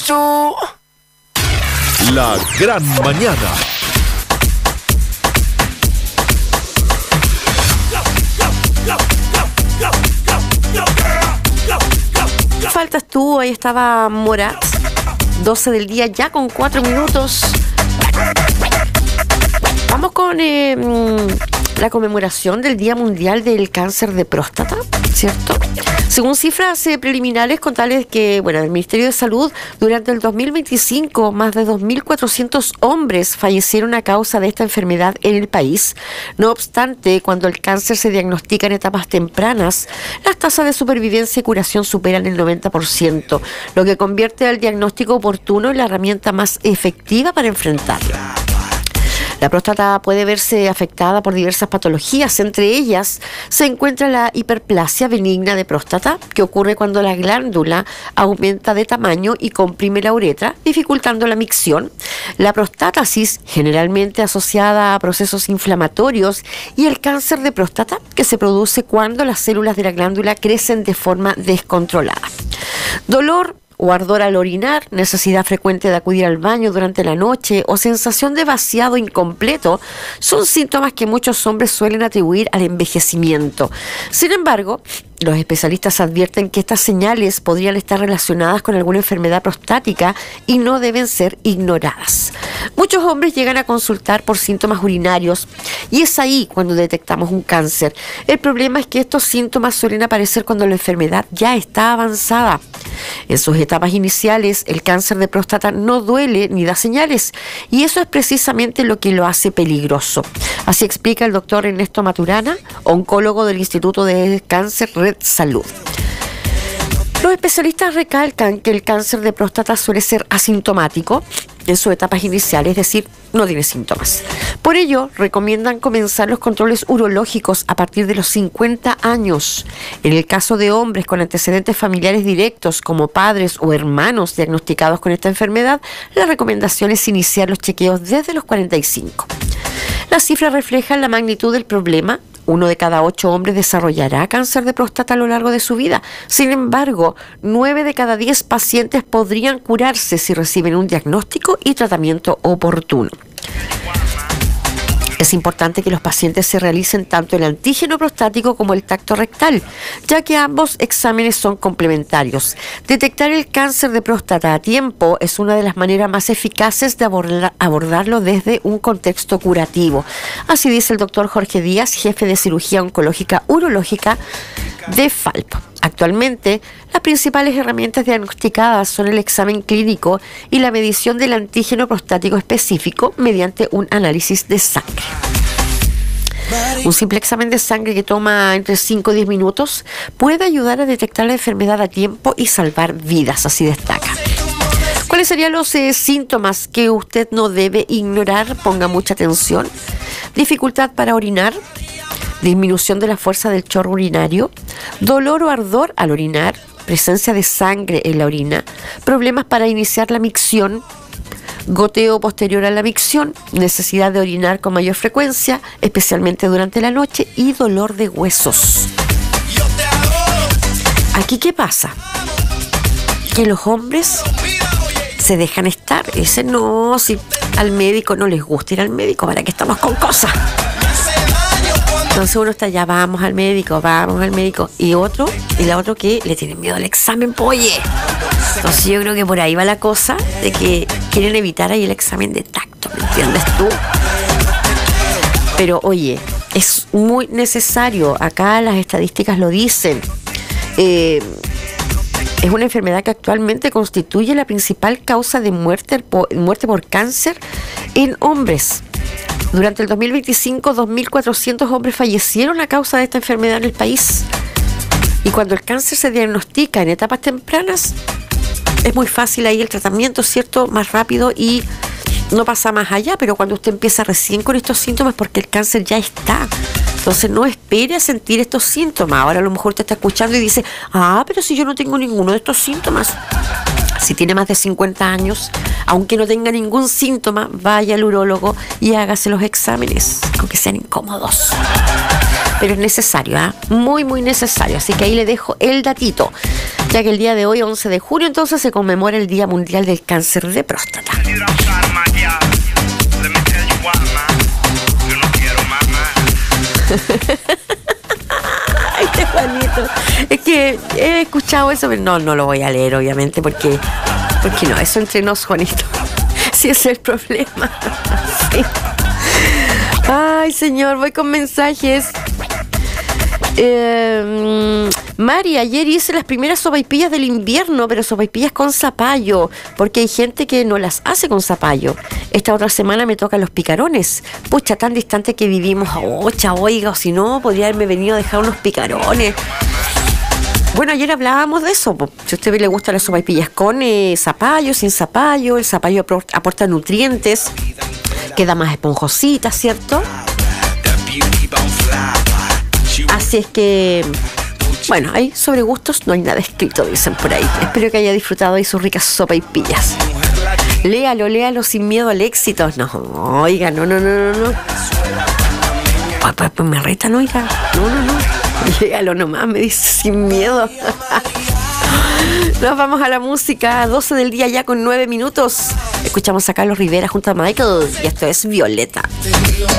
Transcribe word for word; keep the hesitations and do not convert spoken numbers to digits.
La gran mañana. Faltas tú, ahí estaba Morat. doce del día ya con cuatro minutos. Vamos con eh, la conmemoración del Día Mundial del Cáncer de Próstata, ¿cierto? Según cifras eh, preliminares, contarles que, bueno, el Ministerio de Salud, durante el dos mil veinticinco, más de dos mil cuatrocientos hombres fallecieron a causa de esta enfermedad en el país. No obstante, cuando el cáncer se diagnostica en etapas tempranas, las tasas de supervivencia y curación superan el noventa por ciento, lo que convierte al diagnóstico oportuno en la herramienta más efectiva para enfrentarlo. La próstata puede verse afectada por diversas patologías. Entre ellas se encuentra la hiperplasia benigna de próstata, que ocurre cuando la glándula aumenta de tamaño y comprime la uretra, dificultando la micción. La prostátasis, generalmente asociada a procesos inflamatorios, y el cáncer de próstata, que se produce cuando las células de la glándula crecen de forma descontrolada. Dolor o ardor al orinar, necesidad frecuente de acudir al baño durante la noche o sensación de vaciado incompleto son síntomas que muchos hombres suelen atribuir al envejecimiento. Sin embargo, los especialistas advierten que estas señales podrían estar relacionadas con alguna enfermedad prostática y no deben ser ignoradas. Muchos hombres llegan a consultar por síntomas urinarios y es ahí cuando detectamos un cáncer. El problema es que estos síntomas suelen aparecer cuando la enfermedad ya está avanzada. En sus etapas iniciales, el cáncer de próstata no duele ni da señales, y eso es precisamente lo que lo hace peligroso. Así explica el doctor Ernesto Maturana, oncólogo del Instituto de Cáncer Red Salud. Los especialistas recalcan que el cáncer de próstata suele ser asintomático en sus etapas iniciales, es decir, no tiene síntomas. Por ello, recomiendan comenzar los controles urológicos a partir de los cincuenta años. En el caso de hombres con antecedentes familiares directos, como padres o hermanos diagnosticados con esta enfermedad, la recomendación es iniciar los chequeos desde los cuarenta y cinco. Las cifras reflejan la magnitud del problema. Uno de cada ocho hombres desarrollará cáncer de próstata a lo largo de su vida. Sin embargo, nueve de cada diez pacientes podrían curarse si reciben un diagnóstico y tratamiento oportuno. Es importante que los pacientes se realicen tanto el antígeno prostático como el tacto rectal, ya que ambos exámenes son complementarios. Detectar el cáncer de próstata a tiempo es una de las maneras más eficaces de abordar, abordarlo desde un contexto curativo. Así dice el doctor Jorge Díaz, jefe de cirugía oncológica urológica de Falpo. Actualmente, las principales herramientas diagnosticadas son el examen clínico y la medición del antígeno prostático específico mediante un análisis de sangre. Un simple examen de sangre que toma entre cinco y diez minutos puede ayudar a detectar la enfermedad a tiempo y salvar vidas, así destaca. ¿Cuáles serían los eh, síntomas que usted no debe ignorar? Ponga mucha atención. Dificultad para orinar, disminución de la fuerza del chorro urinario, dolor o ardor al orinar, presencia de sangre en la orina, problemas para iniciar la micción, goteo posterior a la micción, necesidad de orinar con mayor frecuencia, especialmente durante la noche, y dolor de huesos. ¿Aquí qué pasa? Que los hombres se dejan estar y dicen, no, si al médico no les gusta ir al médico, ¿para qué estamos con cosas? Entonces uno está ya, vamos al médico, vamos al médico. Y otro, y la otro que le tienen miedo al examen, poye. Entonces yo creo que por ahí va la cosa, de que quieren evitar ahí el examen de tacto, ¿me entiendes tú? Pero oye, es muy necesario, acá las estadísticas lo dicen, eh, es una enfermedad que actualmente constituye la principal causa de muerte por, muerte por cáncer en hombres. Durante el dos mil veinticinco, dos mil cuatrocientos hombres fallecieron a causa de esta enfermedad en el país. Y cuando el cáncer se diagnostica en etapas tempranas, es muy fácil ahí el tratamiento, ¿cierto? Más rápido y no pasa más allá. Pero cuando usted empieza recién con estos síntomas, porque el cáncer ya está. Entonces no espere a sentir estos síntomas. Ahora a lo mejor te está escuchando y dice, ah, pero si yo no tengo ninguno de estos síntomas. Si tiene más de cincuenta años, aunque no tenga ningún síntoma, vaya al urólogo y hágase los exámenes, aunque sean incómodos. pero es necesario, ¿ah? Muy, muy necesario. Así que ahí le dejo el datito, ya que el día de hoy, once de junio, entonces se conmemora el Día Mundial del Cáncer de Próstata. Ay, qué bonito. Es que he escuchado eso, pero no, no lo voy a leer, obviamente, porque, porque no, eso entre nos, Juanito. Sí, ese es el problema. Sí. Ay, señor, voy con mensajes. Eh, Mari, ayer hice las primeras sopaipillas del invierno, pero sopaipillas con zapallo, porque hay gente que no las hace con zapallo. Esta otra semana me tocan los picarones. Pucha, tan distante que vivimos. Ocha, oiga, o si no, podría haberme venido a dejar unos picarones. Bueno, ayer hablábamos de eso. Si a usted le gustan las sopaipillas con eh, zapallo, sin zapallo, el zapallo aporta nutrientes, queda más esponjosita, ¿cierto? Así es que, bueno, ahí sobre gustos no hay nada escrito, dicen por ahí. Espero que haya disfrutado de sus ricas sopaipillas. Léalo, léalo sin miedo al éxito. No, oiga, no, no, no, no, no. Pues, pues, pues me retan, oiga. No, no, no. Léalo nomás, me dice sin miedo. Nos vamos a la música, doce del día ya con nueve minutos. Escuchamos a Carlos Rivera junto a Michael y esto es Violeta.